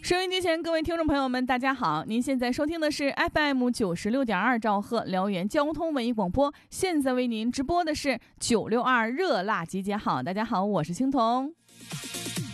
收音机前各位听众朋友们大家好，您现在收听的是 FM96.2 兆赫辽源交通文艺广播，现在为您直播的是962热辣集结号。大家好，我是青铜。